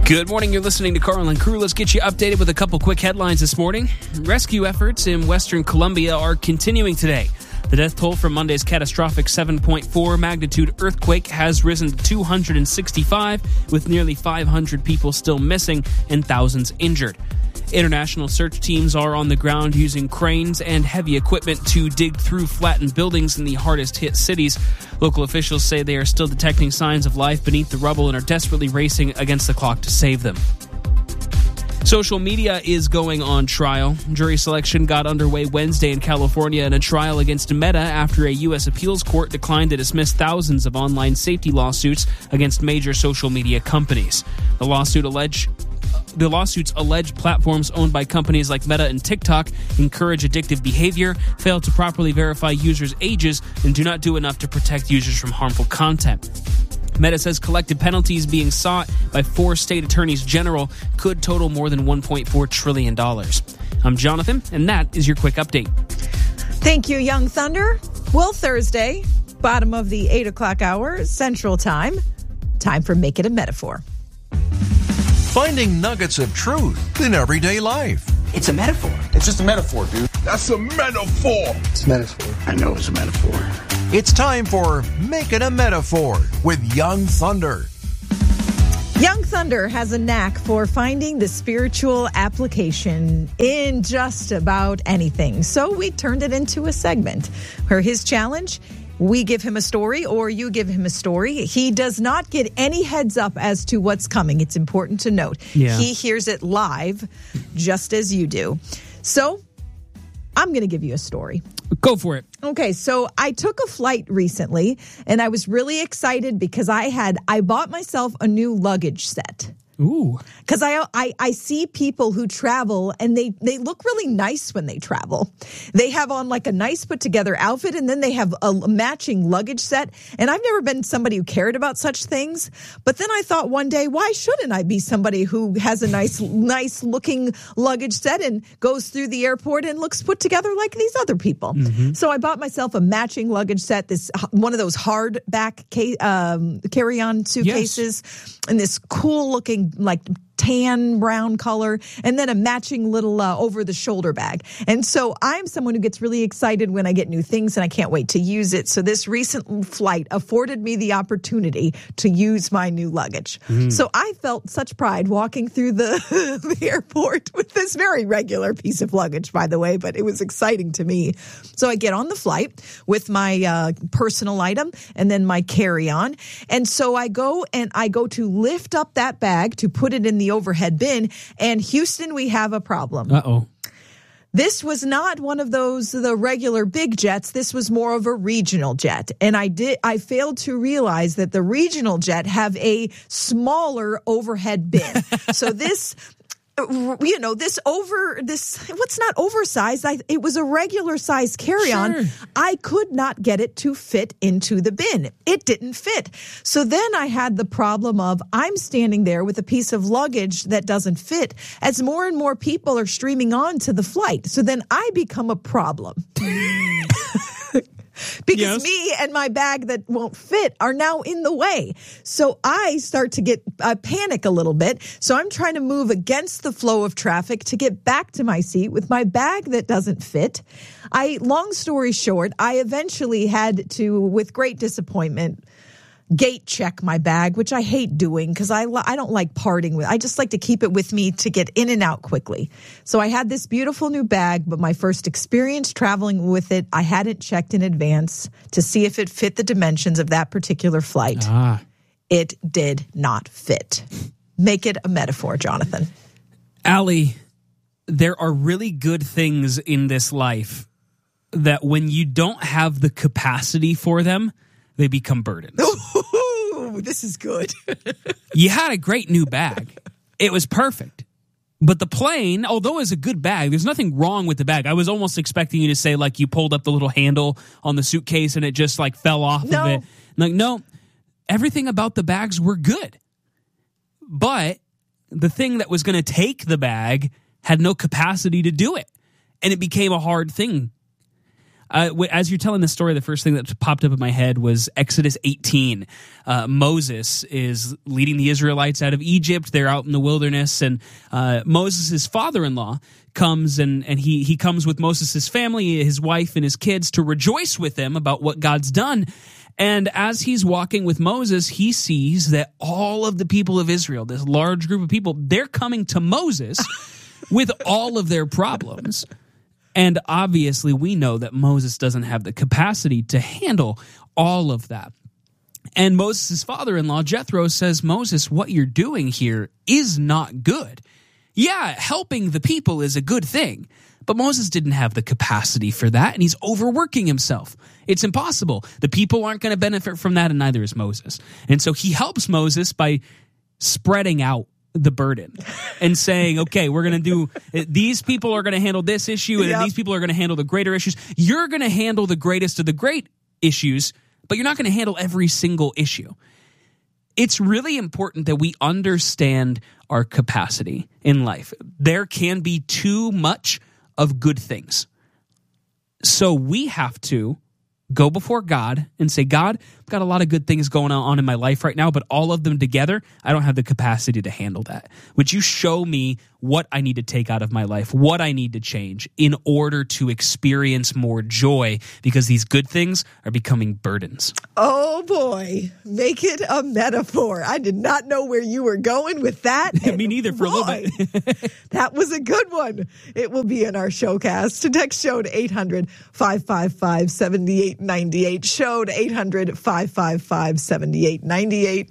Good morning. You're listening to Carl and Crew. Let's get you updated with a couple quick headlines this morning. Rescue efforts in Western Colombia are continuing today. The death toll from Monday's catastrophic 7.4 magnitude earthquake has risen to 265, with nearly 500 people still missing and thousands injured. International search teams are on the ground using cranes and heavy equipment to dig through flattened buildings in the hardest-hit cities. Local officials say they are still detecting signs of life beneath the rubble and are desperately racing against the clock to save them. Social media is going on trial. Jury selection got underway Wednesday in California in a trial against Meta after a U.S. appeals court declined to dismiss thousands of online safety lawsuits against major social media companies. The lawsuits allege platforms owned by companies like Meta and TikTok encourage addictive behavior, fail to properly verify users' ages, and do not do enough to protect users from harmful content. Meta says collective penalties being sought by 4 state attorneys general could total more than $1.4 trillion. I'm Jonathan, and that is your quick update. Thank you, Young Thunder. Well, Thursday, bottom of the 8 o'clock hour, Central Time. Time for Make It a Metaphor. Finding nuggets of truth in everyday life. It's a metaphor. It's just a metaphor, dude. That's a metaphor. It's a metaphor. I know it's a metaphor. It's time for Make It a Metaphor with Young Thunder. Young Thunder has a knack for finding the spiritual application in just about anything. So we turned it into a segment where his challenge, we give him a story or you give him a story. He does not get any heads up as to what's coming. It's important to note. Yeah. He hears it live just as you do. So I'm going to give you a story. Go for it. Okay, so I took a flight recently, and I was really excited because I bought myself a new luggage set. Ooh. Because I see people who travel, and they look really nice when they travel. They have on like a nice put together outfit, and then they have a matching luggage set. And I've never been somebody who cared about such things. But then I thought one day, why shouldn't I be somebody who has a nice looking luggage set and goes through the airport and looks put together like these other people? Mm-hmm. So I bought myself a matching luggage set, one of those hardback carry-on suitcases, yes, and this cool looking like tan brown color, and then a matching little over-the-shoulder bag. And so I'm someone who gets really excited when I get new things, and I can't wait to use it. So this recent flight afforded me the opportunity to use my new luggage. Mm. So I felt such pride walking through the airport with this very regular piece of luggage, by the way, but it was exciting to me. So I get on the flight with my personal item and then my carry-on. And so I go to lift up that bag to put it in the overhead bin, and Houston, we have a problem. Uh-oh. This was not one of the regular big jets. This was more of a regional jet. And I failed to realize that the regional jet have a smaller overhead bin. So this, what's not oversized? It was a regular size carry-on. Sure. I could not get it to fit into the bin. It didn't fit. So then I had the problem of I'm standing there with a piece of luggage that doesn't fit as more and more people are streaming on to the flight. So then I become a problem. Because me and my bag that won't fit are now in the way. So I start to panic a little bit. So I'm trying to move against the flow of traffic to get back to my seat with my bag that doesn't fit. Long story short, I eventually had to, with great disappointment, gate check my bag, which I hate doing because I don't like parting with. I just like to keep it with me to get in and out quickly. So I had this beautiful new bag, but my first experience traveling with it, I hadn't checked in advance to see if it fit the dimensions of that particular flight. It did not fit. Make it a metaphor, Jonathan. Allie, there are really good things in this life that when you don't have the capacity for them, they become burdens. Ooh, this is good. You had a great new bag. It was perfect. But the plane, although it's a good bag, there's nothing wrong with the bag. I was almost expecting you to say, like, you pulled up the little handle on the suitcase and it just, like, fell off of it. Like, no, everything about the bags were good. But the thing that was going to take the bag had no capacity to do it. And it became a hard thing. As you're telling the story, the first thing that popped up in my head was Exodus 18. Moses is leading the Israelites out of Egypt. They're out in the wilderness, and Moses' father-in-law comes and he comes with Moses' family, his wife and his kids, to rejoice with them about what God's done. And as he's walking with Moses, he sees that all of the people of Israel, this large group of people, they're coming to Moses with all of their problems. And obviously, we know that Moses doesn't have the capacity to handle all of that. And Moses' father-in-law, Jethro, says, Moses, what you're doing here is not good. Yeah, helping the people is a good thing, but Moses didn't have the capacity for that, and he's overworking himself. It's impossible. The people aren't going to benefit from that, and neither is Moses. And so he helps Moses by spreading out the burden and saying, okay, we're going to do, these people are going to handle this issue, and then these people are going to handle the greater issues. You're going to handle the greatest of the great issues, but you're not going to handle every single issue. It's really important that we understand our capacity in life. There can be too much of good things. So we have to go before God and say, God, I've got a lot of good things going on in my life right now, but all of them together, I don't have the capacity to handle that. Would you show me what I need to take out of my life, what I need to change in order to experience more joy, because these good things are becoming burdens. Oh boy, make it a metaphor. I did not know where you were going with that. Me neither for a little bit. That was a good one. It will be in our showcast. To text show to 800-555-7898. Show to 800-555-7898.